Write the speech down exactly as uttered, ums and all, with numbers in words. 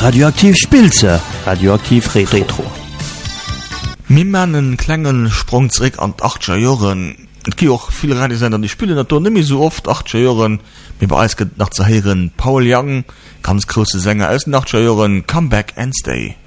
Radioaktiv Spilze, radioaktiv Re Retro. Mi mannen klengen Sprungzrick an achtscher Joren. Et gi auch viele Radiosender, die spielen natur nimi so oft achtscher Joren. Mir beeisket nach zerheieren Paul Young, ganz große Sänger aus achtscher Joren, Comeback and Stay.